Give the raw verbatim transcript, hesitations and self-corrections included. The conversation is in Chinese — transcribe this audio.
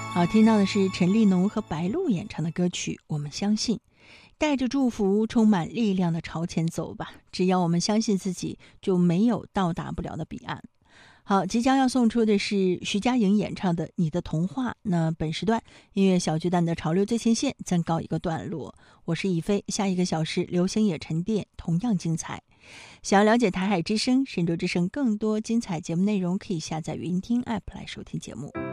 好，听到的是陈立农和白鹿演唱的歌曲《我们相信》，带着祝福，充满力量的朝前走吧。只要我们相信自己，就没有到达不了的彼岸。好，即将要送出的是徐佳莹演唱的《你的童话》。那本时段音乐小巨蛋的潮流最前线暂告一个段落。我是以飞，下一个小时流行也沉淀，同样精彩。想要了解台海之声、神州之声更多精彩节目内容，可以下载云听 App 来收听节目。